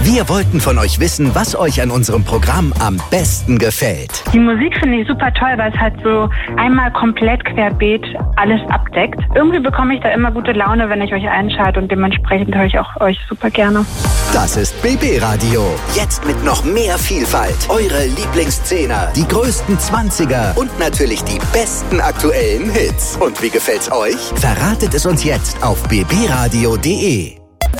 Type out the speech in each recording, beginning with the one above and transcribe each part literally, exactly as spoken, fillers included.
Wir wollten von euch wissen, was euch an unserem Programm am besten gefällt. Die Musik finde ich super toll, weil es halt so einmal komplett querbeet alles abdeckt. Irgendwie bekomme ich da immer gute Laune, wenn ich euch einschalte und dementsprechend höre ich auch euch super gerne. Das ist B B Radio. Jetzt mit noch mehr Vielfalt. Eure Lieblingszehner, die größten Zwanziger und natürlich die besten aktuellen Hits. Und wie gefällt's euch? Verratet es uns jetzt auf b b radio punkt d e.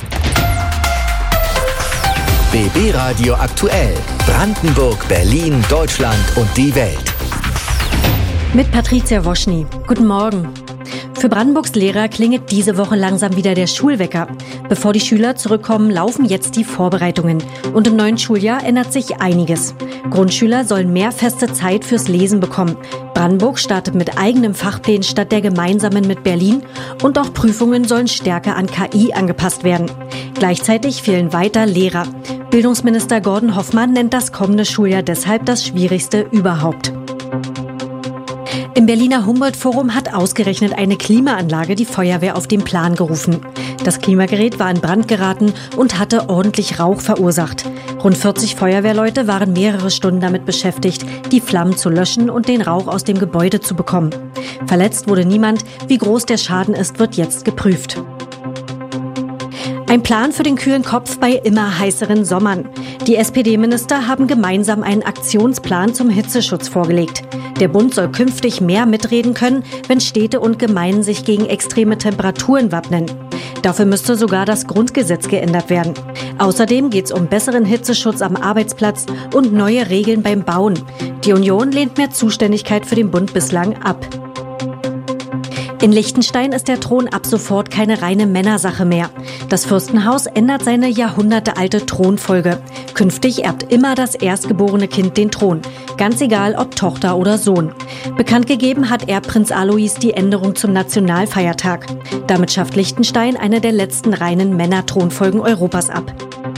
B B Radio aktuell. Brandenburg, Berlin, Deutschland und die Welt. Mit Patricia Woschny. Guten Morgen. Für Brandenburgs Lehrer klingelt diese Woche langsam wieder der Schulwecker. Bevor die Schüler zurückkommen, laufen jetzt die Vorbereitungen. Und im neuen Schuljahr ändert sich einiges. Grundschüler sollen mehr feste Zeit fürs Lesen bekommen. Brandenburg startet mit eigenem Fachplan statt der gemeinsamen mit Berlin. Und auch Prüfungen sollen stärker an K I angepasst werden. Gleichzeitig fehlen weiter Lehrer. Bildungsminister Gordon Hoffmann nennt das kommende Schuljahr deshalb das schwierigste überhaupt. Im Berliner Humboldt-Forum hat ausgerechnet eine Klimaanlage die Feuerwehr auf den Plan gerufen. Das Klimagerät war in Brand geraten und hatte ordentlich Rauch verursacht. Rund vierzig Feuerwehrleute waren mehrere Stunden damit beschäftigt, die Flammen zu löschen und den Rauch aus dem Gebäude zu bekommen. Verletzt wurde niemand. Wie groß der Schaden ist, wird jetzt geprüft. Ein Plan für den kühlen Kopf bei immer heißeren Sommern. Die S P D-Minister haben gemeinsam einen Aktionsplan zum Hitzeschutz vorgelegt. Der Bund soll künftig mehr mitreden können, wenn Städte und Gemeinden sich gegen extreme Temperaturen wappnen. Dafür müsste sogar das Grundgesetz geändert werden. Außerdem geht es um besseren Hitzeschutz am Arbeitsplatz und neue Regeln beim Bauen. Die Union lehnt mehr Zuständigkeit für den Bund bislang ab. In Liechtenstein ist der Thron ab sofort keine reine Männersache mehr. Das Fürstenhaus ändert seine jahrhundertealte Thronfolge. Künftig erbt immer das erstgeborene Kind den Thron. Ganz egal, ob Tochter oder Sohn. Bekannt gegeben hat Erbprinz Alois die Änderung zum Nationalfeiertag. Damit schafft Liechtenstein eine der letzten reinen Männerthronfolgen Europas ab.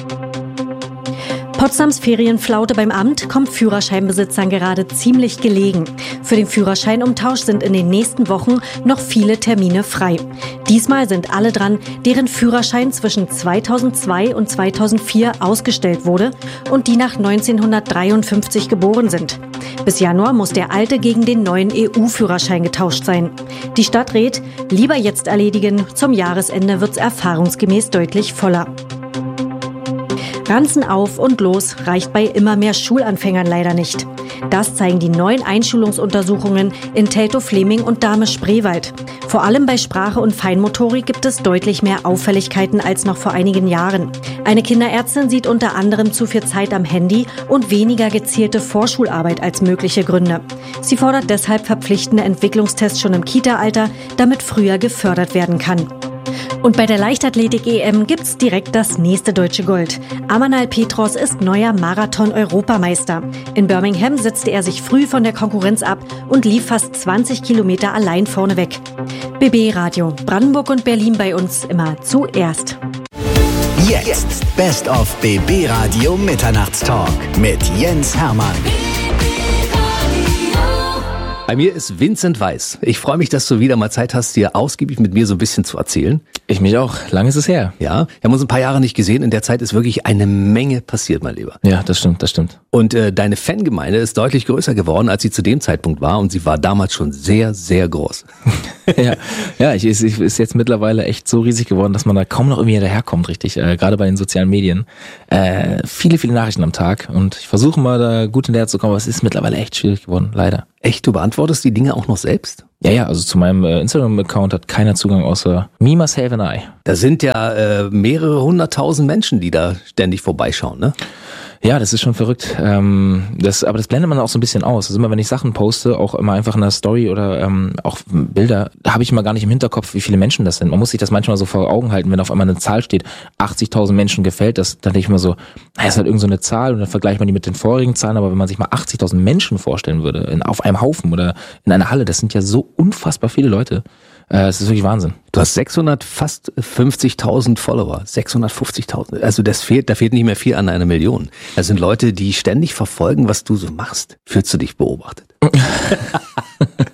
Potsdams Ferienflaute beim Amt kommt Führerscheinbesitzern gerade ziemlich gelegen. Für den Führerscheinumtausch sind in den nächsten Wochen noch viele Termine frei. Diesmal sind alle dran, deren Führerschein zwischen zweitausendzwei und zweitausendvier ausgestellt wurde und die nach neunzehnhundertdreiundfünfzig geboren sind. Bis Januar muss der alte gegen den neuen E U-Führerschein getauscht sein. Die Stadt rät, lieber jetzt erledigen, zum Jahresende wird's erfahrungsgemäß deutlich voller. Ranzen auf und los reicht bei immer mehr Schulanfängern leider nicht. Das zeigen die neuen Einschulungsuntersuchungen in Teltow-Fleming und Dahme-Spreewald. Vor allem bei Sprache und Feinmotorik gibt es deutlich mehr Auffälligkeiten als noch vor einigen Jahren. Eine Kinderärztin sieht unter anderem zu viel Zeit am Handy und weniger gezielte Vorschularbeit als mögliche Gründe. Sie fordert deshalb verpflichtende Entwicklungstests schon im Kita-Alter, damit früher gefördert werden kann. Und bei der Leichtathletik-E M gibt's direkt das nächste deutsche Gold. Amanal Petros ist neuer Marathon-Europameister. In Birmingham setzte er sich früh von der Konkurrenz ab und lief fast zwanzig Kilometer allein vorneweg. B B Radio, Brandenburg und Berlin bei uns immer zuerst. Jetzt Best of B B Radio Mitternachtstalk mit Jens Hermann. Bei mir ist Vincent Weiss. Ich freue mich, dass du wieder mal Zeit hast, dir ausgiebig mit mir so ein bisschen zu erzählen. Ich mich auch. Lange ist es her. Ja, wir haben uns ein paar Jahre nicht gesehen. In der Zeit ist wirklich eine Menge passiert, mein Lieber. Ja, das stimmt, das stimmt. Und äh, deine Fangemeinde ist deutlich größer geworden, als sie zu dem Zeitpunkt war. Und sie war damals schon sehr, sehr groß. ja, ja, ich, ich ist jetzt mittlerweile echt so riesig geworden, dass man da kaum noch irgendwie hinterherkommt, richtig. Äh, gerade bei den sozialen Medien. Äh, viele, viele Nachrichten am Tag. Und ich versuche mal da gut hinterherzukommen, aber es ist mittlerweile echt schwierig geworden, leider. Echt? Du beantwortest die Dinge auch noch selbst? Ja, ja, also zu meinem äh, Instagram-Account hat keiner Zugang außer me, myself and I. Da sind ja äh, mehrere hunderttausend Menschen, die da ständig vorbeischauen, ne? Ja, das ist schon verrückt. Ähm, das, aber das blendet man auch so ein bisschen aus. Also immer, wenn ich Sachen poste, auch immer einfach in der Story oder ähm, auch Bilder, da habe ich immer gar nicht im Hinterkopf, wie viele Menschen das sind. Man muss sich das manchmal so vor Augen halten, wenn auf einmal eine Zahl steht, achtzigtausend Menschen gefällt das, dann denke ich mir so, na, ist halt irgend so eine Zahl und dann vergleicht man die mit den vorigen Zahlen, aber wenn man sich mal achtzigtausend Menschen vorstellen würde, in, auf einem Haufen oder in einer Halle, das sind ja so unfassbar viele Leute. Es ist wirklich Wahnsinn. Du hast sechshundert, fast fünfzigtausend Follower, sechshundertfünfzigtausend. Also das fehlt, da fehlt nicht mehr viel an einer Million. Das sind Leute, die ständig verfolgen, was du so machst. Fühlst du dich beobachtet?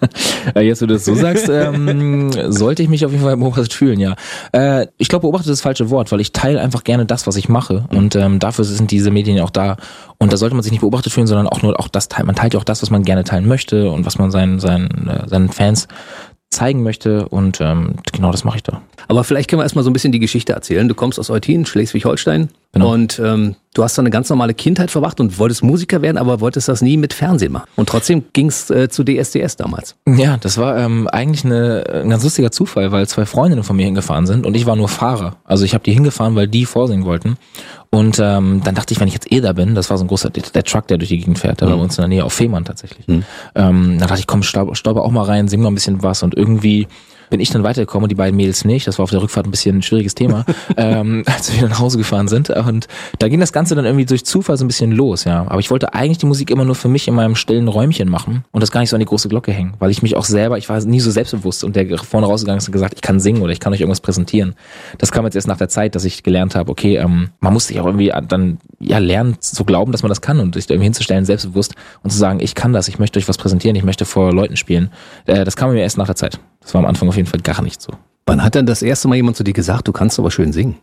Jetzt, wo du das so sagst, ähm, sollte ich mich auf jeden Fall beobachtet fühlen, ja. Äh, ich glaube, beobachtet ist das falsche Wort, weil ich teile einfach gerne das, was ich mache. Und ähm, dafür sind diese Medien ja auch da. Und da sollte man sich nicht beobachtet fühlen, sondern auch nur auch das teilen. Man teilt ja auch das, was man gerne teilen möchte und was man seinen, seinen, äh, seinen Fans zeigen möchte. Und ähm, genau das mache ich da. Aber vielleicht können wir erstmal so ein bisschen die Geschichte erzählen. Du kommst aus Eutin, Schleswig-Holstein. Genau. Und ähm, du hast da eine ganz normale Kindheit verbracht und wolltest Musiker werden, aber wolltest das nie mit Fernsehen machen. Und trotzdem ging's äh, zu D S D S damals. Ja, das war ähm, eigentlich eine, ein ganz lustiger Zufall, weil zwei Freundinnen von mir hingefahren sind und ich war nur Fahrer. Also ich habe die hingefahren, weil die vorsingen wollten. Und ähm, dann dachte ich, wenn ich jetzt eh da bin, das war so ein großer, der, der Truck, der durch die Gegend fährt, der mhm. war bei uns in der Nähe auf Fehmarn tatsächlich. Mhm. Ähm, dann dachte ich, komm, staub, stauber auch mal rein, sing noch ein bisschen was und irgendwie bin ich dann weitergekommen und die beiden Mädels nicht. Das war auf der Rückfahrt ein bisschen ein schwieriges Thema, ähm, als wir wieder nach Hause gefahren sind. Und da ging das Ganze dann irgendwie durch Zufall so ein bisschen los, ja. Aber ich wollte eigentlich die Musik immer nur für mich in meinem stillen Räumchen machen und das gar nicht so an die große Glocke hängen, weil ich mich auch selber, ich war nie so selbstbewusst und der vorne rausgegangen ist und gesagt, ich kann singen oder ich kann euch irgendwas präsentieren. Das kam jetzt erst nach der Zeit, dass ich gelernt habe, okay, ähm, man muss sich auch irgendwie dann ja lernen zu glauben, dass man das kann und sich da irgendwie hinzustellen, selbstbewusst und zu sagen, ich kann das, ich möchte euch was präsentieren, ich möchte vor Leuten spielen. Äh, das kam mir erst nach der Zeit. Das war am Anfang auf jeden Fall gar nicht so. Wann hat denn das erste Mal jemand zu dir gesagt, du kannst aber schön singen?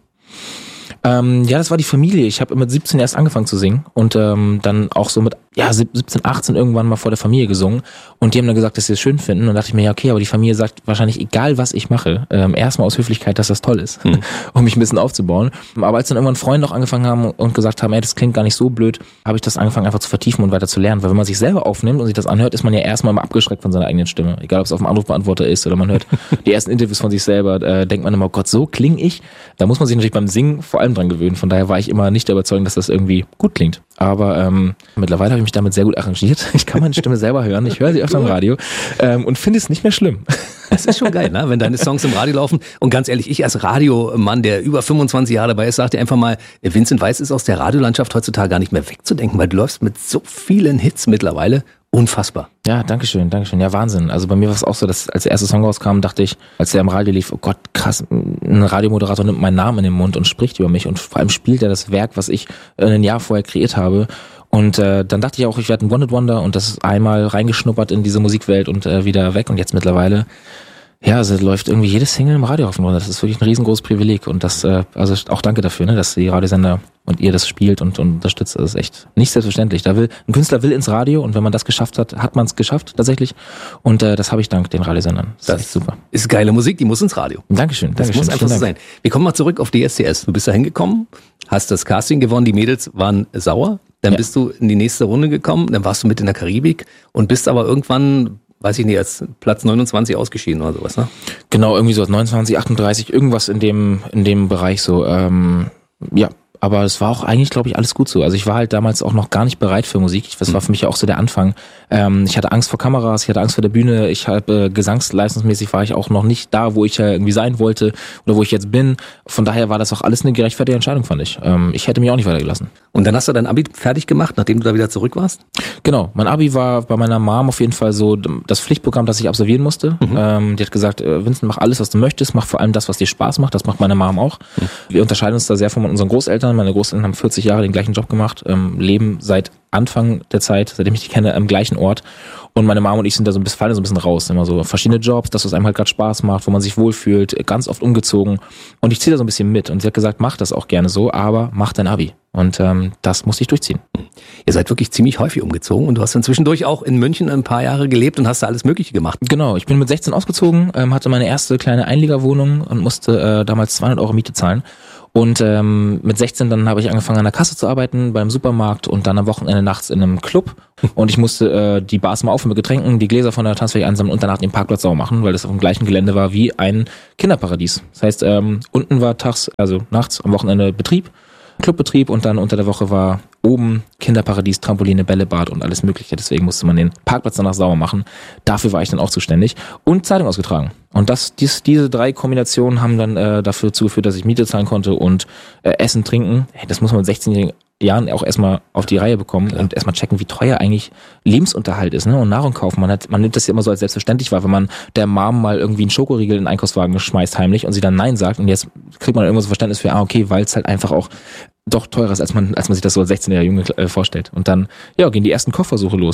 Ähm, ja, das war die Familie. Ich habe mit siebzehn erst angefangen zu singen und ähm, dann auch so mit ja siebzehn, achtzehn irgendwann mal vor der Familie gesungen und die haben dann gesagt, dass sie es schön finden und dann dachte ich mir, ja okay, aber die Familie sagt wahrscheinlich, egal was ich mache, ähm, erstmal aus Höflichkeit, dass das toll ist, hm. um mich ein bisschen aufzubauen. Aber als dann irgendwann Freunde auch angefangen haben und gesagt haben, ey, das klingt gar nicht so blöd, habe ich das angefangen einfach zu vertiefen und weiter zu lernen, weil wenn man sich selber aufnimmt und sich das anhört, ist man ja erstmal mal abgeschreckt von seiner eigenen Stimme, egal ob es auf dem Anrufbeantworter ist oder man hört die ersten Interviews von sich selber, äh, denkt man immer, oh Gott, so klinge ich. Da muss man sich natürlich beim Singen vor allem dran gewöhnen, von daher war ich immer nicht der Überzeugung, dass das irgendwie gut klingt. Aber ähm, mittlerweile habe ich mich damit sehr gut arrangiert. Ich kann meine Stimme selber hören. Ich höre sie öfter im Radio ähm, und finde es nicht mehr schlimm. Das ist schon geil, ne? Wenn deine Songs im Radio laufen. Und ganz ehrlich, ich als Radiomann, der über fünfundzwanzig Jahre dabei ist, sag dir einfach mal, Vincent Weiss ist aus der Radiolandschaft heutzutage gar nicht mehr wegzudenken, weil du läufst mit so vielen Hits mittlerweile. Unfassbar. Ja, dankeschön, dankeschön. Ja, Wahnsinn. Also bei mir war es auch so, dass als der erste Song rauskam, dachte ich, als der im Radio lief, oh Gott, krass, ein Radiomoderator nimmt meinen Namen in den Mund und spricht über mich und vor allem spielt er das Werk, was ich ein Jahr vorher kreiert habe. Und äh, dann dachte ich auch, ich werde ein One-Hit-Wonder und das ist einmal reingeschnuppert in diese Musikwelt und äh, wieder weg und jetzt mittlerweile, ja, also läuft irgendwie jedes Single im Radio auf und runter. Das ist wirklich ein riesengroßes Privileg und das, äh, also auch danke dafür, ne, dass die Radiosender und ihr das spielt und, und unterstützt. Das ist echt nicht selbstverständlich. Da will ein Künstler will ins Radio und wenn man das geschafft hat, hat man es geschafft tatsächlich. Und äh, das habe ich dank den Radiosendern. Das, das ist echt super. Ist geile Musik, die muss ins Radio. Dankeschön. Das Dankeschön. muss einfach so sein. Wir kommen mal zurück auf D S D S. Du bist da hingekommen, hast das Casting gewonnen, die Mädels waren sauer. Dann ja. bist du in die nächste Runde gekommen, dann warst du mit in der Karibik und bist aber irgendwann, weiß ich nicht, als Platz neunundzwanzig ausgeschieden oder sowas, ne? Genau, irgendwie so neunundzwanzig, achtunddreißig, irgendwas in dem in dem Bereich so. Ähm, ja, aber es war auch eigentlich, glaube ich, alles gut so. Also ich war halt damals auch noch gar nicht bereit für Musik. Das war für mich ja auch so der Anfang. Ähm, ich hatte Angst vor Kameras, ich hatte Angst vor der Bühne. Ich habe äh, gesangsleistungsmäßig war ich auch noch nicht da, wo ich äh, irgendwie sein wollte oder wo ich jetzt bin. Von daher war das auch alles eine gerechtfertigte Entscheidung, fand ich. Ähm, ich hätte mich auch nicht weitergelassen. Und dann hast du dein Abi fertig gemacht, nachdem du da wieder zurück warst? Genau, mein Abi war bei meiner Mom auf jeden Fall so das Pflichtprogramm, das ich absolvieren musste. Mhm. Ähm, die hat gesagt, äh, Vincent, mach alles, was du möchtest, mach vor allem das, was dir Spaß macht. Das macht meine Mom auch. Mhm. Wir unterscheiden uns da sehr von unseren Großeltern. Meine Großeltern haben vierzig Jahre den gleichen Job gemacht, ähm, leben seit Anfang der Zeit, seitdem ich die kenne, am gleichen Ort. Und meine Mom und ich sind da so ein bisschen, fallen so ein bisschen raus. Immer so verschiedene Jobs, das, was einem halt gerade Spaß macht, wo man sich wohlfühlt, ganz oft umgezogen. Und ich ziehe da so ein bisschen mit. Und sie hat gesagt, mach das auch gerne so, aber mach dein Abi. Und ähm, das musste ich durchziehen. Ihr seid wirklich ziemlich häufig umgezogen und du hast dann zwischendurch auch in München ein paar Jahre gelebt und hast da alles Mögliche gemacht. Genau, ich bin mit sechzehn ausgezogen, ähm, hatte meine erste kleine Einliegerwohnung und musste äh, damals zweihundert Euro Miete zahlen. Und ähm, mit sechzehn dann habe ich angefangen an der Kasse zu arbeiten beim Supermarkt und dann am Wochenende nachts in einem Club. Und ich musste äh, die Bars mal auffüllen mit Getränken, die Gläser von der Tanzfläche einsammeln und danach den Parkplatz sauber machen, weil das auf dem gleichen Gelände war wie ein Kinderparadies. Das heißt, ähm, unten war tags, also nachts am Wochenende Betrieb, Clubbetrieb und dann unter der Woche war oben Kinderparadies, Trampoline, Bällebad und alles Mögliche. Deswegen musste man den Parkplatz danach sauber machen. Dafür war ich dann auch zuständig und Zeitung ausgetragen. Und das, dies, diese drei Kombinationen haben dann äh, dafür zugeführt, dass ich Miete zahlen konnte und äh, Essen, Trinken. Hey, das muss man mit sechzehnjährigen Jahren auch erstmal auf die Reihe bekommen ja. und erstmal checken, wie teuer eigentlich Lebensunterhalt ist, ne? Und Nahrung kaufen. Man hat, man nimmt das ja immer so als selbstverständlich wahr, wenn man der Mom mal irgendwie einen Schokoriegel in den Einkaufswagen schmeißt heimlich und sie dann Nein sagt und jetzt kriegt man irgendwo so Verständnis für, ah, okay, weil es halt einfach auch doch teurer ist, als man, als man sich das so als sechzehnjähriger Junge äh, vorstellt. Und dann, ja, gehen die ersten Kochversuche los.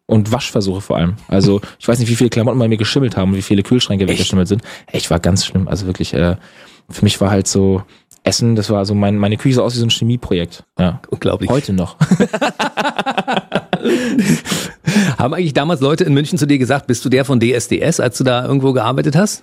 Und Waschversuche vor allem. Also ich weiß nicht, wie viele Klamotten bei mir geschimmelt haben, wie viele Kühlschränke Echt? weggeschimmelt sind. Echt, war ganz schlimm. Also wirklich, äh, für mich war halt so Essen, das war so mein, meine Küche sah aus wie so ein Chemieprojekt. Ja. Unglaublich. Heute noch. Haben eigentlich damals Leute in München zu dir gesagt, bist du der von D S D S, als du da irgendwo gearbeitet hast?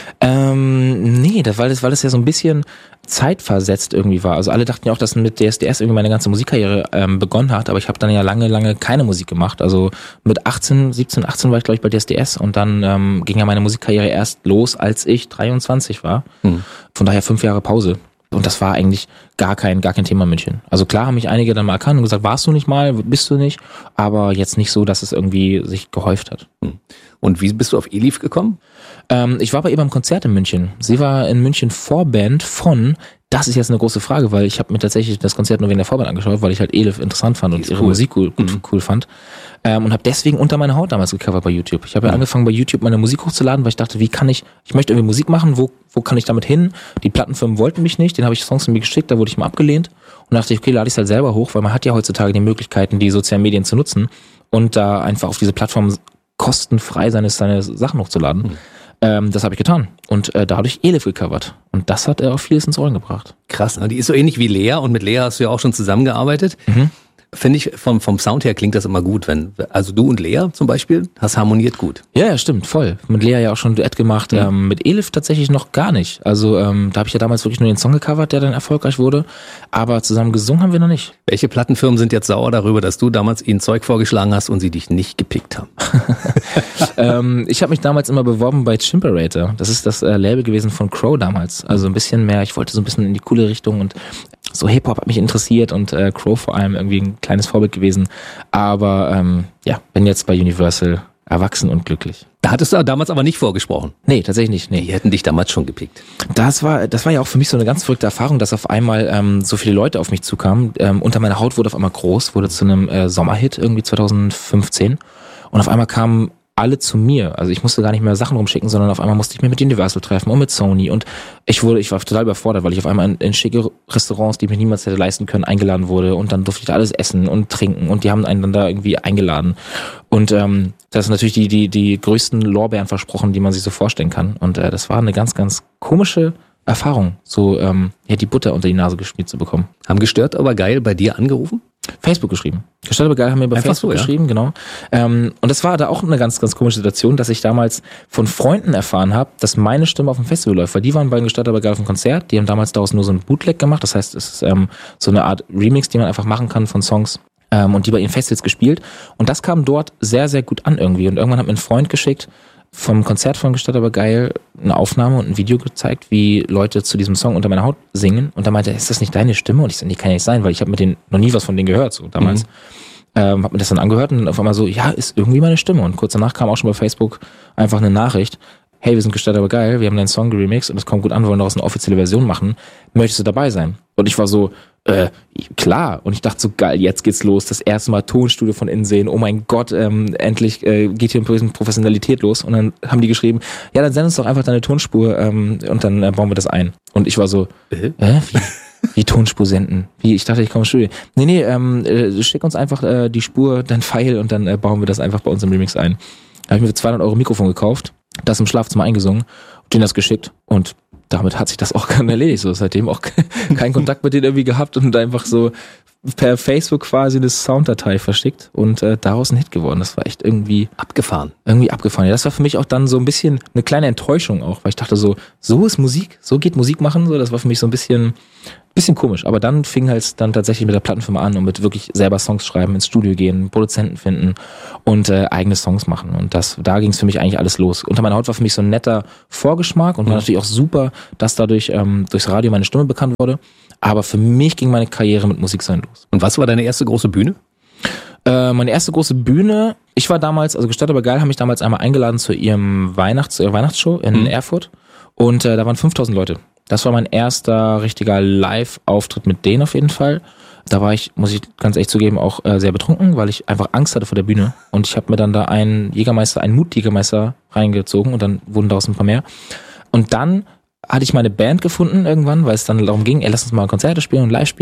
Ähm, nee, das, weil, das, weil das ja so ein bisschen zeitversetzt irgendwie war. Also alle dachten ja auch, dass mit D S D S irgendwie meine ganze Musikkarriere ähm, begonnen hat, aber ich habe dann ja lange, lange keine Musik gemacht. Also mit achtzehn, siebzehn, achtzehn war ich, glaube ich, bei D S D S und dann ähm, ging ja meine Musikkarriere erst los, als ich dreiundzwanzig war. Hm. Von daher fünf Jahre Pause. Und das war eigentlich gar kein, gar kein Thema in München. Also klar haben mich einige dann mal erkannt und gesagt, warst du nicht mal, bist du nicht, aber jetzt nicht so, dass es irgendwie sich gehäuft hat. Und wie bist du auf Elif gekommen? Ähm, ich war bei ihr beim Konzert in München. Sie war in München Vorband von, das ist jetzt eine große Frage, weil ich habe mir tatsächlich das Konzert nur wegen der Vorband angeschaut, weil ich halt Elif interessant fand und ihre cool. Musik cool, gut, mhm. cool fand. Ähm, und habe deswegen Unter meine Haut damals gecovert bei YouTube. Ich habe ja mhm. angefangen bei YouTube meine Musik hochzuladen, weil ich dachte, wie kann ich, ich möchte irgendwie Musik machen, wo wo kann ich damit hin? Die Plattenfirmen wollten mich nicht, den habe ich Songs von mir geschickt, da wurde ich mal abgelehnt und dachte ich, okay, lade ich es halt selber hoch, weil man hat ja heutzutage die Möglichkeiten, die sozialen Medien zu nutzen und da einfach auf diese Plattform kostenfrei seine, seine Sachen hochzuladen. Mhm. Ähm, das habe ich getan und äh, da habe ich Elif gecovert und das hat er auch vieles ins Rollen gebracht. Krass, ne? Die ist so ähnlich wie Lea und mit Lea hast du ja auch schon zusammengearbeitet. Mhm. Finde ich, vom, vom Sound her klingt das immer gut, wenn, also du und Lea zum Beispiel, das harmoniert gut. Ja, ja, stimmt, voll. Mit Lea ja auch schon ein Duett gemacht, ja. ähm, mit Elif tatsächlich noch gar nicht. Also ähm, da habe ich ja damals wirklich nur den Song gecovert, der dann erfolgreich wurde, aber zusammen gesungen haben wir noch nicht. Welche Plattenfirmen sind jetzt sauer darüber, dass du damals ihnen Zeug vorgeschlagen hast und sie dich nicht gepickt haben? ähm, ich habe mich damals immer beworben bei Chimperator. Das ist das äh, Label gewesen von Crow damals. Also ein bisschen mehr, ich wollte so ein bisschen in die coole Richtung und so Hip-Hop hat mich interessiert und äh, Crow vor allem irgendwie ein kleines Vorbild gewesen. Aber ähm, ja, bin jetzt bei Universal erwachsen und glücklich. Da hattest du damals aber nicht vorgesprochen? Nee, tatsächlich nicht. Nee. Die hätten dich damals schon gepickt. Das war das war ja auch für mich so eine ganz verrückte Erfahrung, dass auf einmal ähm, so viele Leute auf mich zukamen. Ähm, Unter meine Haut wurde auf einmal groß, wurde zu einem äh, Sommerhit irgendwie zwanzig fünfzehn. Und auf einmal kamen alle zu mir. Also ich musste gar nicht mehr Sachen rumschicken, sondern auf einmal musste ich mich mit Universal treffen und mit Sony. Und ich wurde, ich war total überfordert, weil ich auf einmal in, in schicke Restaurants, die mir niemals hätte leisten können, eingeladen wurde. Und dann durfte ich da alles essen und trinken. Und die haben einen dann da irgendwie eingeladen. Und ähm, das sind natürlich die, die, die größten Lorbeeren versprochen, die man sich so vorstellen kann. Und äh, das war eine ganz, ganz komische Erfahrung, so ähm, ja, die Butter unter die Nase geschmiert zu bekommen. Haben Gestört aber geil bei dir angerufen? Facebook geschrieben. Gestört aber geil haben wir bei Einfach Facebook so, ja. geschrieben, genau. Ähm, und das war da auch eine ganz, ganz komische Situation, dass ich damals von Freunden erfahren habe, dass meine Stimme auf dem Festival läuft, weil die waren bei Gestört aber geil auf dem Konzert, die haben damals daraus nur so ein Bootleg gemacht, das heißt, es ist ähm, so eine Art Remix, die man einfach machen kann von Songs. Ähm, und die bei ihren Festivals gespielt. Und das kam dort sehr, sehr gut an irgendwie. Und irgendwann hat mir ein Freund geschickt, vom Konzert von Gestört aber geil, eine Aufnahme und ein Video gezeigt, wie Leute zu diesem Song Unter meine Haut singen. Und da meinte er, ist das nicht deine Stimme? Und ich so, nee, kann ja nicht sein, weil ich habe mit denen noch nie was von denen gehört, so damals. Mhm. Ähm, hab mir das dann angehört und auf einmal so, ja, ist irgendwie meine Stimme. Und kurz danach kam auch schon bei Facebook einfach eine Nachricht, hey, wir sind Gestört aber geil, wir haben deinen Song geremixed und es kommt gut an, wir wollen daraus eine offizielle Version machen. Möchtest du dabei sein? Und ich war so, äh, klar. Und ich dachte so, geil, jetzt geht's los. Das erste Mal Tonstudio von innen sehen. Oh mein Gott, ähm, endlich äh, geht hier ein bisschen Professionalität los. Und dann haben die geschrieben, ja, dann send uns doch einfach deine Tonspur ähm, und dann äh, bauen wir das ein. Und ich war so, äh, wie? Wie Tonspur senden? Wie? Ich dachte, ich komme ins Studio. Nee, nee, ähm, äh, schick uns einfach äh, die Spur, dein File und dann äh, bauen wir das einfach bei uns im Remix ein. Da habe ich mir für zweihundert Euro Mikrofon gekauft, das im Schlafzimmer eingesungen, denen das geschickt und damit hat sich das auch dann erledigt. So seitdem auch keinen Kontakt mit denen irgendwie gehabt und einfach so per Facebook quasi eine Sounddatei verschickt und äh, daraus ein Hit geworden. Das war echt irgendwie abgefahren. Irgendwie abgefahren. Ja, das war für mich auch dann so ein bisschen eine kleine Enttäuschung auch, weil ich dachte so, so ist Musik, so geht Musik machen. So, das war für mich so ein bisschen, bisschen komisch. Aber dann fing halt dann tatsächlich mit der Plattenfirma an und mit wirklich selber Songs schreiben, ins Studio gehen, Produzenten finden und äh, eigene Songs machen. Und das, da ging es für mich eigentlich alles los. Unter meine Haut war für mich so ein netter Vorgeschmack und war natürlich auch super, dass dadurch ähm, durchs Radio meine Stimme bekannt wurde. Aber für mich ging meine Karriere mit Musik sein los. Und was war deine erste große Bühne? Äh, meine erste große Bühne, ich war damals, also Gestört aber geil, haben mich damals einmal eingeladen zu ihrem Weihnachts-, zu ihrer Weihnachtsshow in mhm. Erfurt. Und äh, da waren fünftausend Leute. Das war mein erster richtiger Live-Auftritt mit denen auf jeden Fall. Da war ich, muss ich ganz ehrlich zugeben, auch äh, sehr betrunken, weil ich einfach Angst hatte vor der Bühne. Und ich habe mir dann da einen Jägermeister, einen Mut-Jägermeister reingezogen und dann wurden daraus ein paar mehr. Und dann hatte ich meine Band gefunden irgendwann, weil es dann darum ging, ey, lass uns mal Konzerte spielen und live spielen.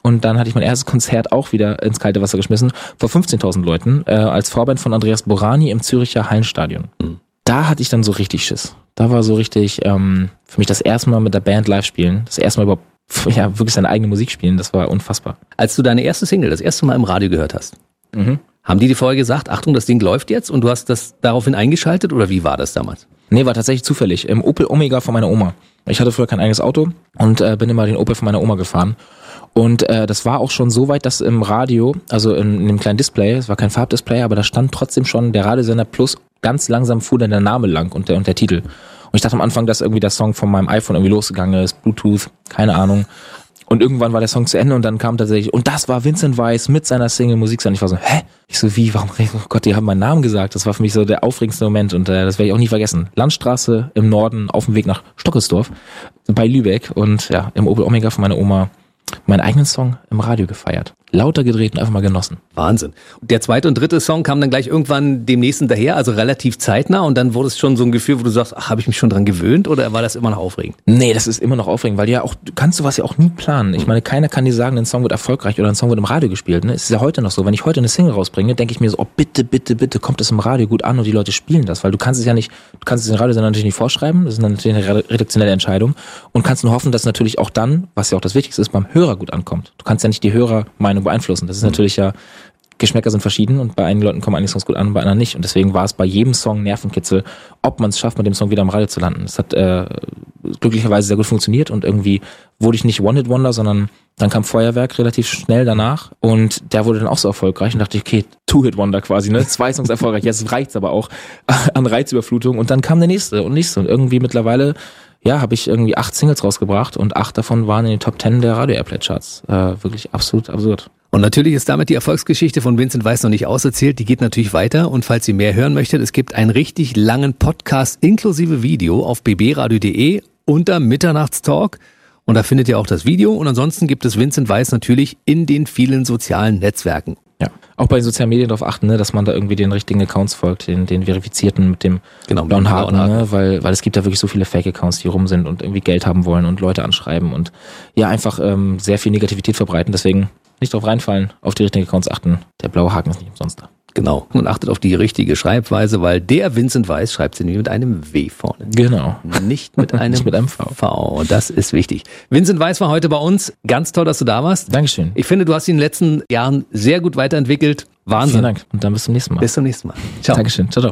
und dann hatte ich mein erstes Konzert auch wieder ins kalte Wasser geschmissen, vor fünfzehntausend Leuten, äh, als Vorband von Andreas Borani im Züricher Hallenstadion. Mhm. Da hatte ich dann so richtig Schiss. Da war so richtig ähm, für mich das erste Mal mit der Band live spielen, das erste Mal überhaupt ja, wirklich seine eigene Musik spielen, das war unfassbar. Als du deine erste Single das erste Mal im Radio gehört hast, mhm. haben die dir vorher gesagt, Achtung, das Ding läuft jetzt und du hast das daraufhin eingeschaltet oder wie war das damals? Nee, war tatsächlich zufällig. Im Opel Omega von meiner Oma. Ich hatte früher kein eigenes Auto und äh, bin immer den Opel von meiner Oma gefahren. Und äh, das war auch schon so weit, dass im Radio, also in, in dem kleinen Display, es war kein Farbdisplay, aber da stand trotzdem schon der Radiosender Plus, ganz langsam fuhr dann der Name lang und der, und der Titel. Und ich dachte am Anfang, dass irgendwie der Song von meinem iPhone irgendwie losgegangen ist, Bluetooth, keine Ahnung. Und irgendwann war der Song zu Ende und dann kam tatsächlich, und das war Vincent Weiss mit seiner Single Musik. Und ich war so, hä? Ich so, wie, warum, oh Gott, die haben meinen Namen gesagt. Das war für mich so der aufregendste Moment und äh, das werde ich auch nie vergessen. Landstraße im Norden auf dem Weg nach Stockelsdorf bei Lübeck und ja, im Opel Omega von meiner Oma meinen eigenen Song im Radio gefeiert. Lauter gedreht und einfach mal genossen. Wahnsinn. Der zweite und dritte Song kam dann gleich irgendwann dem nächsten daher, also relativ zeitnah und dann wurde es schon so ein Gefühl, wo du sagst, ach, habe ich mich schon dran gewöhnt oder war das immer noch aufregend? Nee, das ist immer noch aufregend, weil ja auch, du kannst sowas ja auch nie planen. Ich meine, keiner kann dir sagen, ein Song wird erfolgreich oder ein Song wird im Radio gespielt. Ne? Es ist ja heute noch so, wenn ich heute eine Single rausbringe, denke ich mir so, oh bitte, bitte, bitte, kommt das im Radio gut an und die Leute spielen das, weil du kannst es ja nicht, du kannst es den Radiosender natürlich nicht vorschreiben, das ist natürlich eine redaktionelle Entscheidung und kannst nur hoffen, dass natürlich auch dann, was ja auch das Wichtigste ist, beim Hörer gut ankommt. Du kannst ja nicht die Hörermeinung beeinflussen. Das ist natürlich Natürlich ja, Geschmäcker sind verschieden und bei einigen Leuten kommen einige Songs gut an, bei anderen nicht. Und deswegen war es bei jedem Song Nervenkitzel, ob man es schafft, mit dem Song wieder im Radio zu landen. Es hat äh, glücklicherweise sehr gut funktioniert und irgendwie wurde ich nicht One-Hit-Wonder, sondern dann kam Feuerwerk relativ schnell danach und der wurde dann auch so erfolgreich und dachte ich, okay, Two-Hit-Wonder quasi, ne? Zwei Songs erfolgreich, jetzt reicht's aber auch an Reizüberflutung und dann kam der nächste und nächste und irgendwie mittlerweile ja, habe ich irgendwie acht Singles rausgebracht und acht davon waren in den Top Ten der Radio-Airplay-Charts. Äh, wirklich absolut absurd. Und natürlich ist damit die Erfolgsgeschichte von Vincent Weiss noch nicht auserzählt. Die geht natürlich weiter. Und falls ihr mehr hören möchtet, es gibt einen richtig langen Podcast inklusive Video auf b b radio punkt de unter Mitternachtstalk. Und da findet ihr auch das Video. Und ansonsten gibt es Vincent Weiss natürlich in den vielen sozialen Netzwerken. Ja, auch bei den sozialen Medien darauf achten, ne, dass man da irgendwie den richtigen Accounts folgt, den, den verifizierten mit dem genau, blauen Haken, ne, weil, weil es gibt da wirklich so viele Fake-Accounts, die rum sind und irgendwie Geld haben wollen und Leute anschreiben und ja, einfach ähm, sehr viel Negativität verbreiten. Deswegen nicht drauf reinfallen, auf die richtigen Accounts achten. Der blaue Haken ist nicht umsonst da. Genau. Und achtet auf die richtige Schreibweise, weil der Vincent Weiss schreibt sie nämlich mit einem W vorne. Genau. Nicht mit einem, nicht mit einem V. V. Das ist wichtig. Vincent Weiss war heute bei uns. Ganz toll, dass du da warst. Dankeschön. Ich finde, du hast ihn in den letzten Jahren sehr gut weiterentwickelt. Wahnsinn. Vielen Dank. Und dann bis zum nächsten Mal. Bis zum nächsten Mal. Ciao. Dankeschön. Ciao, ciao.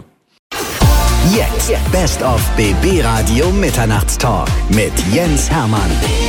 Jetzt Best of B B Radio Mitternachtstalk mit Jens Hermann.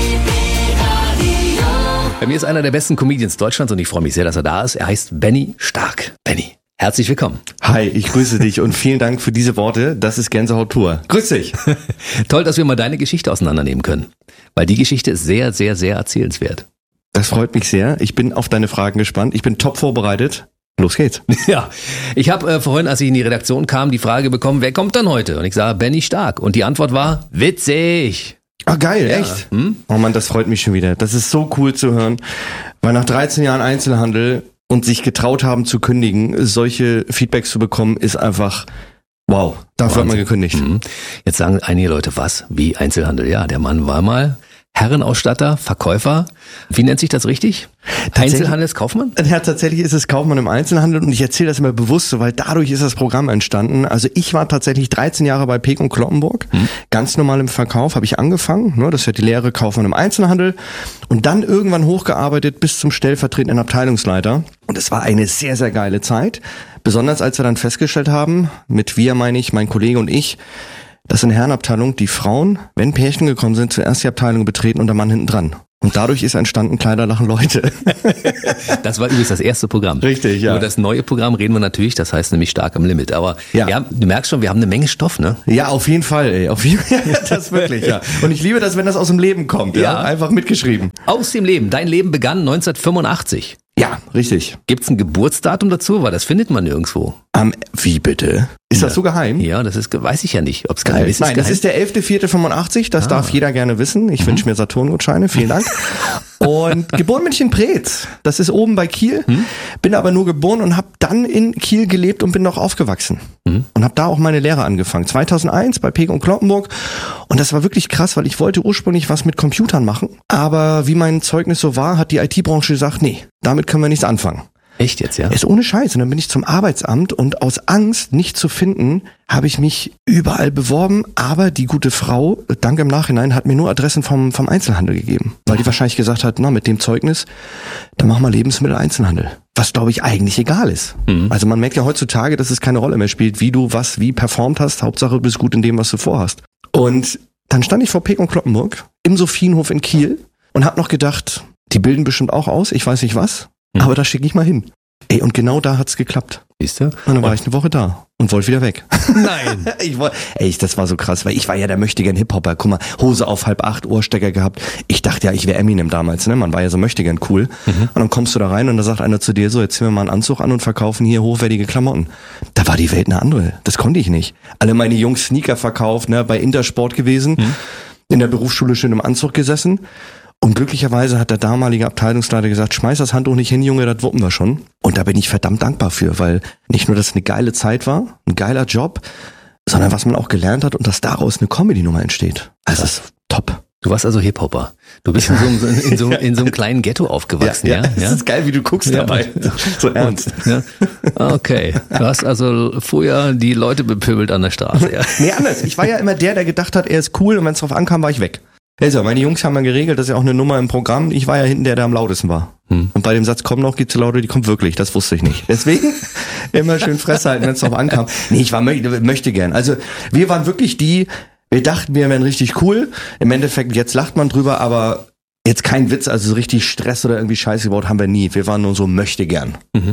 Bei mir ist einer der besten Comedians Deutschlands und ich freue mich sehr, dass er da ist. Er heißt Benny Stark. Benny, herzlich willkommen. Hi, ich grüße dich und vielen Dank für diese Worte. Das ist Gänsehaut pur. Grüß dich. Toll, dass wir mal deine Geschichte auseinandernehmen können. Weil die Geschichte ist sehr, sehr, sehr erzählenswert. Das freut mich sehr. Ich bin auf deine Fragen gespannt. Ich bin top vorbereitet. Los geht's. Ja, ich habe äh, vorhin, als ich in die Redaktion kam, die Frage bekommen, wer kommt dann heute? Und ich sage, Benny Stark. Und die Antwort war, witzig. Ah, geil, Ja. echt? Hm? Oh Mann, das freut mich schon wieder. Das ist so cool zu hören, weil nach dreizehn Jahren Einzelhandel und sich getraut haben zu kündigen, solche Feedbacks zu bekommen, ist einfach wow. Dafür hat man gekündigt. Mhm. Jetzt sagen einige Leute, was? Wie Einzelhandel? Ja, der Mann war mal Herrenausstatter, Verkäufer. Wie nennt sich das richtig? Einzelhandelskaufmann? Ja, tatsächlich ist es Kaufmann im Einzelhandel und ich erzähle das immer bewusst so, weil dadurch ist das Programm entstanden. Also ich war tatsächlich dreizehn Jahre bei Peek und Kloppenburg, hm. ganz normal im Verkauf habe ich angefangen, ne, das ist ja die Lehre Kaufmann im Einzelhandel und dann irgendwann hochgearbeitet bis zum stellvertretenden Abteilungsleiter und es war eine sehr, sehr geile Zeit, besonders als wir dann festgestellt haben, mit wir meine ich, mein Kollege und ich, dass in der Herrenabteilung die Frauen, wenn Pärchen gekommen sind, zuerst die Abteilung betreten und der Mann hinten dran. Und dadurch ist entstanden Kleider lachen Leute. Das war übrigens das erste Programm. Richtig, ja. Über das neue Programm reden wir natürlich, das heißt nämlich stark am Limit. Aber ja. ja, du merkst schon, wir haben eine Menge Stoff, ne? Ja, auf jeden Fall, ey. Auf jeden Fall, das wirklich, ja. Und ich liebe das, wenn das aus dem Leben kommt, ja. Ja. Einfach mitgeschrieben. Aus dem Leben. Dein Leben begann neunzehnhundertfünfundachtzig. Ja, richtig. Gibt's ein Geburtsdatum dazu? Weil das findet man nirgendwo. Um, wie bitte? Ist Ja. das so geheim? Ja, das ist, weiß ich ja nicht, ob es geheim ist. Nein, das geheim? ist der elfter vierter fünfundachtzig, das Ah. darf jeder gerne wissen. Ich mhm. wünsche mir Saturn-Gutscheine, vielen Dank. Und geboren bin ich in Preetz, das ist oben bei Kiel, mhm. bin aber nur geboren und habe dann in Kiel gelebt und bin noch aufgewachsen. Mhm. Und habe da auch meine Lehre angefangen. zweitausendeins bei Peek und Kloppenburg. Und das war wirklich krass, weil ich wollte ursprünglich was mit Computern machen. Aber wie mein Zeugnis so war, hat die I T-Branche gesagt, nee, damit können wir nichts anfangen. Echt jetzt, ja? Ist ohne Scheiß. Und dann bin ich zum Arbeitsamt und aus Angst, nicht zu finden, habe ich mich überall beworben. Aber die gute Frau, dank im Nachhinein, hat mir nur Adressen vom, vom Einzelhandel gegeben. Weil die wahrscheinlich gesagt hat, na, mit dem Zeugnis, dann machen wir Lebensmittel-Einzelhandel. Was, glaube ich, eigentlich egal ist. Mhm. Also man merkt ja heutzutage, dass es keine Rolle mehr spielt, wie du was wie performt hast. Hauptsache, du bist gut in dem, was du vorhast. Und dann stand ich vor Peek und Kloppenburg im Sophienhof in Kiel und habe noch gedacht, die bilden bestimmt auch aus, ich weiß nicht was. Mhm. Aber da schicke ich mal hin. Ey, und genau da hat's geklappt. Siehst du? Und dann war ich eine Woche da und wollte wieder weg. Nein. ich wollte, ey, das war so krass, weil ich war ja der möchtegern Hip-Hopper. Guck mal, Hose auf halb acht, Ohrstecker gehabt. Ich dachte ja, ich wäre Eminem damals, ne? Man war ja so möchtegern cool. Mhm. Und dann kommst du da rein und da sagt einer zu dir so, jetzt ziehen wir mal einen Anzug an und verkaufen hier hochwertige Klamotten. Da war die Welt eine andere. Das konnte ich nicht. Alle meine Jungs Sneaker verkauft, ne? Bei Intersport gewesen. Mhm. In der Berufsschule schön im Anzug gesessen. Und glücklicherweise hat der damalige Abteilungsleiter gesagt, schmeiß das Handtuch nicht hin, Junge, das wuppen wir schon. Und da bin ich verdammt dankbar für, weil nicht nur, dass es eine geile Zeit war, ein geiler Job, sondern was man auch gelernt hat und dass daraus eine Comedy-Nummer entsteht. Also das ist top. Du warst also Hip-Hopper. Du bist in so einem, in so, in so einem kleinen Ghetto aufgewachsen, ja? Ja, ja? Das ist geil, wie du guckst ja. dabei. So ernst. Ja. Okay. Du hast also vorher die Leute bepöbelt an der Straße, ja? Nee, anders. Ich war ja immer der, der gedacht hat, er ist cool und wenn es drauf ankam, war ich weg. Also, meine Jungs haben ja geregelt, das ist ja auch eine Nummer im Programm. Ich war ja hinten der, der am lautesten war. Hm. Und bei dem Satz, komm noch, geht's zu lauter, die kommt wirklich. Das wusste ich nicht. Deswegen immer schön Fresse halten, wenn es drauf ankam. Nee, ich war möchte, möchte gern. Also, wir waren wirklich die, wir dachten, wir wären richtig cool. Im Endeffekt, jetzt lacht man drüber, aber jetzt kein Witz, also so richtig Stress oder irgendwie Scheiße gebaut haben wir nie. Wir waren nur so möchte gern. Mhm.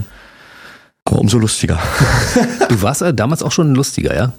Aber umso lustiger. Du warst äh, damals auch schon lustiger, ja?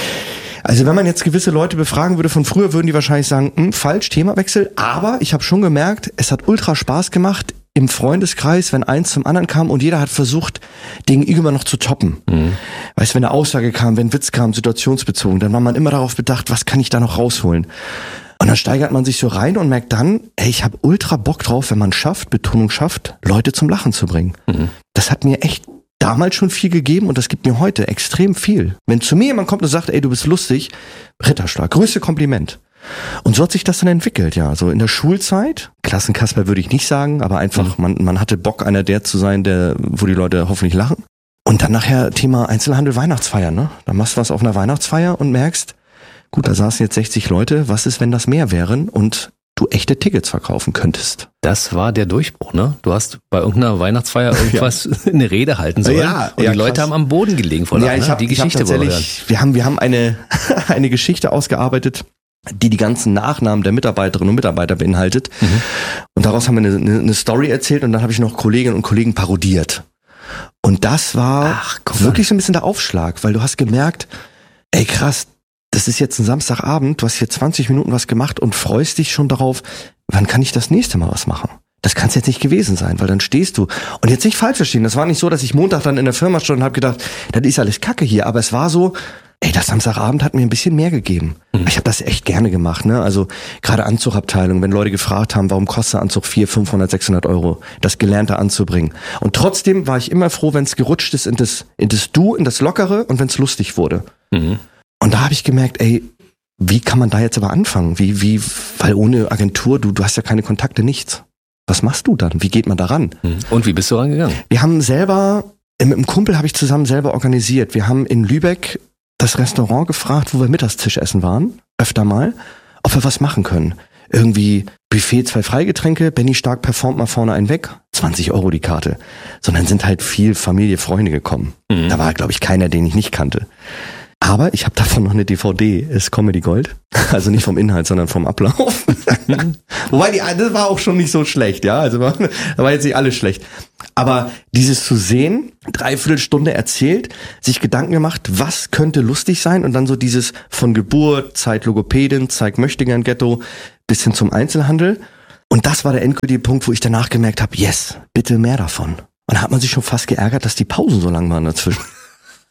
Also wenn man jetzt gewisse Leute befragen würde von früher, würden die wahrscheinlich sagen, hm, falsch, Themawechsel. Aber ich habe schon gemerkt, es hat ultra Spaß gemacht im Freundeskreis, wenn eins zum anderen kam und jeder hat versucht, den Gegenüber noch zu toppen. Mhm. Weißt du, wenn eine Aussage kam, wenn ein Witz kam, situationsbezogen, dann war man immer darauf bedacht, was kann ich da noch rausholen? Und dann steigert man sich so rein und merkt dann, ey, ich habe ultra Bock drauf, wenn man schafft, Betonung schafft, Leute zum Lachen zu bringen. Mhm. Das hat mir echt damals schon viel gegeben und das gibt mir heute extrem viel. Wenn zu mir jemand kommt und sagt, ey, du bist lustig, Ritterschlag, größte Kompliment. Und so hat sich das dann entwickelt, ja. So in der Schulzeit, Klassenkasper würde ich nicht sagen, aber einfach, mhm. man, man hatte Bock, einer der zu sein, der, wo die Leute hoffentlich lachen. Und dann nachher Thema Einzelhandel, Weihnachtsfeier, ne? Dann machst du was auf einer Weihnachtsfeier und merkst, gut, da saßen jetzt sechzig Leute, was ist, wenn das mehr wären und du echte Tickets verkaufen könntest. Das war der Durchbruch, ne? Du hast bei irgendeiner Weihnachtsfeier irgendwas, ja. eine Rede halten sollen. Ja, und ja, die Leute krass. haben am Boden gelegen vor ja, Lachen, ich ne? hab, Die ich Geschichte hab tatsächlich, wir haben, wir haben eine, eine Geschichte ausgearbeitet, die die ganzen Nachnamen der Mitarbeiterinnen und Mitarbeiter beinhaltet. Mhm. Und daraus haben wir eine, eine, eine Story erzählt und dann habe ich noch Kolleginnen und Kollegen parodiert. Und das war Ach, wirklich so ein bisschen der Aufschlag, weil du hast gemerkt, ey krass, das ist jetzt ein Samstagabend, du hast hier zwanzig Minuten was gemacht und freust dich schon darauf, wann kann ich das nächste Mal was machen? Das kann es jetzt nicht gewesen sein, weil dann stehst du. Und jetzt nicht falsch verstehen, das war nicht so, dass ich Montag dann in der Firma stand und habe gedacht, das ist alles Kacke hier, aber es war so, ey, das Samstagabend hat mir ein bisschen mehr gegeben. Mhm. Ich habe das echt gerne gemacht, ne? Also gerade Anzugabteilung, wenn Leute gefragt haben, warum kostet der Anzug vierhundert, fünfhundert, sechshundert Euro, das Gelernte anzubringen. Und trotzdem war ich immer froh, wenn es gerutscht ist in das, in das Du, in das Lockere und wenn es lustig wurde. Mhm. Und da habe ich gemerkt, ey, wie kann man da jetzt aber anfangen? Wie, wie, weil ohne Agentur, du, du hast ja keine Kontakte, nichts. Was machst du dann? Wie geht man da ran? Und wie bist du rangegangen? Wir haben selber, mit einem Kumpel habe ich zusammen selber organisiert. Wir haben in Lübeck das Restaurant gefragt, wo wir Mittagstisch essen waren, öfter mal, ob wir was machen können. Irgendwie Buffet, zwei Freigetränke, Benny Stark performt mal vorne einen weg, zwanzig Euro die Karte. Sondern sind halt viel Familie, Freunde gekommen. Mhm. Da war, glaube ich, keiner, den ich nicht kannte. Aber ich habe davon noch eine D V D, ist Comedy Gold. Also nicht vom Inhalt, sondern vom Ablauf. Wobei, die, das war auch schon nicht so schlecht, ja. Also da war jetzt nicht alles schlecht. Aber dieses zu sehen, dreiviertel Stunde erzählt, sich Gedanken gemacht, was könnte lustig sein und dann so dieses von Geburt, Zeit Logopädin, Zeit Möchtegern Ghetto bis hin zum Einzelhandel. Und das war der endgültige Punkt, wo ich danach gemerkt habe, yes, bitte mehr davon. Und da hat man sich schon fast geärgert, dass die Pausen so lang waren dazwischen.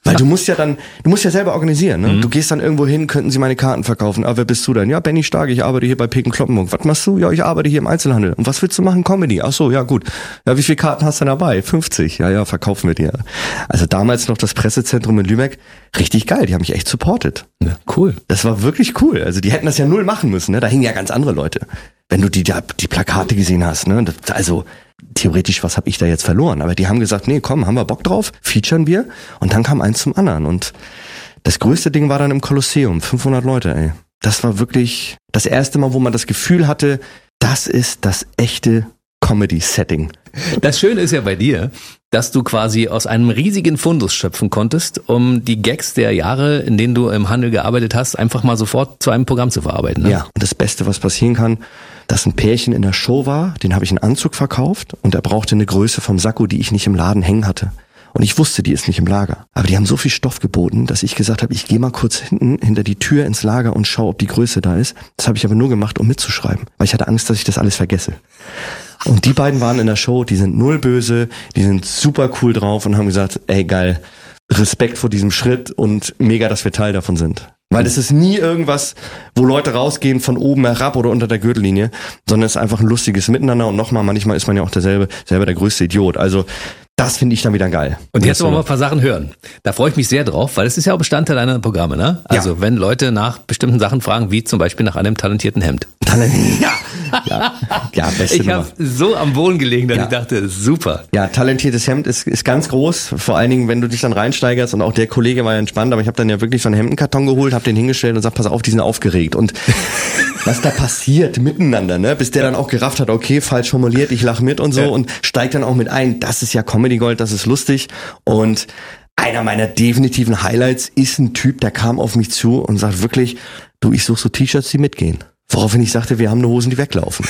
Weil du musst ja dann, du musst ja selber organisieren, ne? Mhm. Du gehst dann irgendwo hin, könnten sie meine Karten verkaufen. Ah, wer bist du denn? Ja, Benny Stark, ich arbeite hier bei Peken Kloppenburg. Was machst du? Ja, ich arbeite hier im Einzelhandel. Und was willst du machen? Comedy. Ach so, ja gut. Ja, wie viele Karten hast du denn dabei? fünfzig. Ja, ja, verkaufen wir dir. Also damals noch das Pressezentrum in Lübeck. Richtig geil, die haben mich echt supportet. Ja, cool. Das war wirklich cool. Also die hätten das ja null machen müssen, ne? Da hingen ja ganz andere Leute. Wenn du die, die Plakate gesehen hast, ne? Das, also theoretisch, was habe ich da jetzt verloren? Aber die haben gesagt, nee, komm, haben wir Bock drauf, featuren wir. Und dann kam eins zum anderen. Und das größte Ding war dann im Kolosseum, fünfhundert Leute, ey. Das war wirklich das erste Mal, wo man das Gefühl hatte, das ist das echte Comedy-Setting. Das Schöne ist ja bei dir, dass du quasi aus einem riesigen Fundus schöpfen konntest, um die Gags der Jahre, in denen du im Handel gearbeitet hast, einfach mal sofort zu einem Programm zu verarbeiten. Ne? Ja, und das Beste, was passieren kann, dass ein Pärchen in der Show war, den habe ich einen Anzug verkauft und er brauchte eine Größe vom Sakko, die ich nicht im Laden hängen hatte. Und ich wusste, die ist nicht im Lager. Aber die haben so viel Stoff geboten, dass ich gesagt habe, ich gehe mal kurz hinten hinter die Tür ins Lager und schaue, ob die Größe da ist. Das habe ich aber nur gemacht, um mitzuschreiben, weil ich hatte Angst, dass ich das alles vergesse. Und die beiden waren in der Show, die sind null böse, die sind super cool drauf und haben gesagt, ey geil, Respekt vor diesem Schritt und mega, dass wir Teil davon sind. Weil es ist nie irgendwas, wo Leute rausgehen von oben herab oder unter der Gürtellinie, sondern es ist einfach ein lustiges Miteinander und nochmal, manchmal ist man ja auch derselbe, selber der größte Idiot. Also das finde ich dann wieder geil. Und jetzt wollen wir mal ein paar Sachen hören. Da freue ich mich sehr drauf, weil es ist ja auch Bestandteil deiner Programme, ne? Also ja. Wenn Leute nach bestimmten Sachen fragen, wie zum Beispiel nach einem talentierten Hemd. Talent, ja. Ja, ja, beste Ich habe so am Boden gelegen, dass ja. ich dachte, super. Ja, talentiertes Hemd ist ist ganz groß, vor allen Dingen, wenn du dich dann reinsteigerst und auch der Kollege war ja entspannt, aber ich habe dann ja wirklich so einen Hemdenkarton geholt, habe den hingestellt und sag, pass auf, die sind aufgeregt und was da passiert miteinander, ne, bis der dann auch gerafft hat, okay, falsch formuliert, ich lach mit und so ja. und steigt dann auch mit ein, das ist ja Comedy Gold, das ist lustig und einer meiner definitiven Highlights ist ein Typ, der kam auf mich zu und sagt wirklich, du, ich suche so T-Shirts, die mitgehen. Woraufhin ich sagte, wir haben nur Hosen, die weglaufen.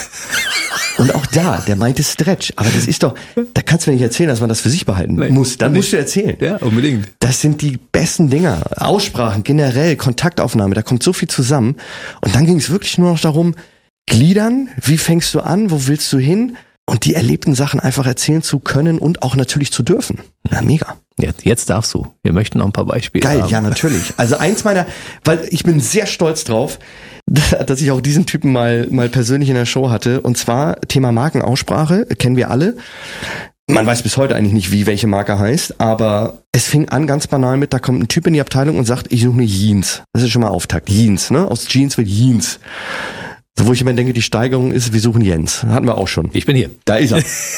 Und auch da, der meinte Stretch. Aber das ist doch, da kannst du mir nicht erzählen, dass man das für sich behalten Nein, muss. Dann musst du erzählen. Ja, unbedingt. Das sind die besten Dinger. Aussprachen, generell, Kontaktaufnahme, da kommt so viel zusammen. Und dann ging es wirklich nur noch darum, gliedern, wie fängst du an, wo willst du hin? Und die erlebten Sachen einfach erzählen zu können und auch natürlich zu dürfen. Ja, mega. Jetzt, jetzt darfst du. Wir möchten noch ein paar Beispiele Geil, haben. Ja, natürlich. Also eins meiner, weil ich bin sehr stolz drauf, dass ich auch diesen Typen mal mal persönlich in der Show hatte. Und zwar Thema Markenaussprache, kennen wir alle. Man weiß bis heute eigentlich nicht, wie welche Marke heißt, aber es fing an ganz banal mit, da kommt ein Typ in die Abteilung und sagt, ich suche eine Jeans. Das ist schon mal Auftakt. Jeans, ne? Aus Jeans wird Jeans. So, wo ich immer denke, die Steigerung ist, wir suchen Jens. Hatten wir auch schon. Ich bin hier. Da ist er.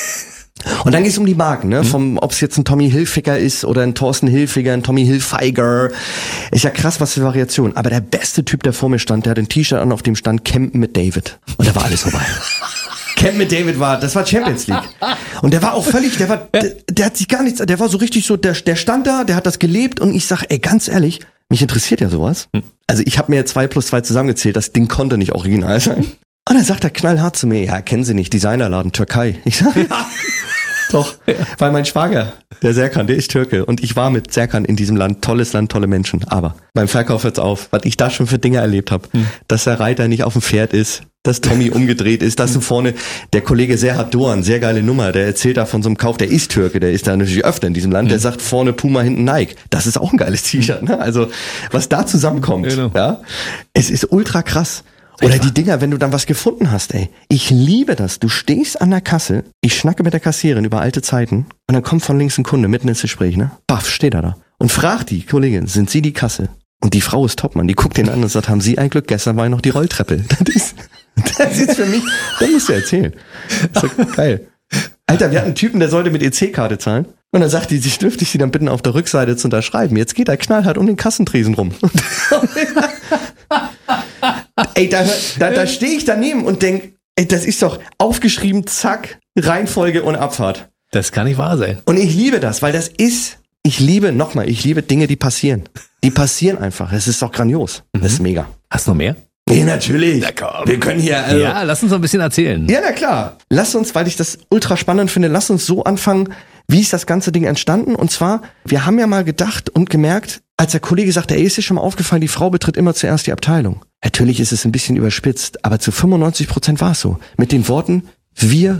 Und dann geht es um die Marken, ne? Vom, ob es jetzt ein Tommy Hilfiger ist oder ein Thorsten Hilfiger, ein Tommy Hilfiger. Ist ja krass, was für Variation. Aber der beste Typ, der vor mir stand, der hat ein T-Shirt an, auf dem stand Campen mit David. Und da war alles vorbei. Camp mit David war, das war Champions League. Und der war auch völlig, der war, der, der hat sich gar nichts, der war so richtig so, der, der stand da, der hat das gelebt und ich sag, ey, ganz ehrlich, mich interessiert ja sowas. Also ich habe mir zwei plus zwei zusammengezählt, das Ding konnte nicht original sein. Und dann sagt er knallhart zu mir, ja, kennen Sie nicht, Designerladen, Türkei. Ich sag, ja, doch, ja. Weil mein Schwager, der Serkan, der ist Türke und ich war mit Serkan in diesem Land, tolles Land, tolle Menschen. Aber beim Verkauf hört's auf, was ich da schon für Dinge erlebt habe, hm. dass der Reiter nicht auf dem Pferd ist, dass Tommy umgedreht ist, dass du vorne, der Kollege Serhat Doğan, sehr geile Nummer, der erzählt da von so einem Kauf, der ist Türke, der ist da natürlich öfter in diesem Land, der sagt vorne Puma, hinten Nike. Das ist auch ein geiles T-Shirt, ne? Also, was da zusammenkommt, genau. Ja, es ist ultra krass. Oder die Dinger, wenn du dann was gefunden hast, ey. Ich liebe das. Du stehst an der Kasse, ich schnacke mit der Kassierin über alte Zeiten und dann kommt von links ein Kunde mitten ins Gespräch, ne? Baff, steht er da. Und fragt die Kollegin, sind Sie die Kasse? Und die Frau ist Topmann, die guckt ihn an und sagt, haben Sie ein Glück, gestern war ja noch die Rolltreppe. Das ist, das ist für mich, das musst du erzählen. Das ist so geil. Alter, wir hatten einen Typen, der sollte mit E C-Karte zahlen. Und dann sagt die, sie dürfte ich sie dann bitten, auf der Rückseite zu unterschreiben. Jetzt geht er knallhart um den Kassentresen rum. Ey, da, da, da stehe ich daneben und denk, ey, das ist doch aufgeschrieben, zack, Reihenfolge und Abfahrt. Das kann nicht wahr sein. Und ich liebe das, weil das ist, ich liebe, nochmal, ich liebe Dinge, die passieren. Die passieren einfach. Es ist doch grandios. Mhm. Das ist mega. Hast du noch mehr? Nee, natürlich. Wir können hier... Also, ja, lass uns noch ein bisschen erzählen. Ja, na klar. Lass uns, weil ich das ultra spannend finde, lass uns so anfangen, wie ist das ganze Ding entstanden? Und zwar, wir haben ja mal gedacht und gemerkt, als der Kollege sagte, ey, ist dir schon mal aufgefallen, die Frau betritt immer zuerst die Abteilung. Natürlich ist es ein bisschen überspitzt, aber zu fünfundneunzig Prozent war es so. Mit den Worten, wir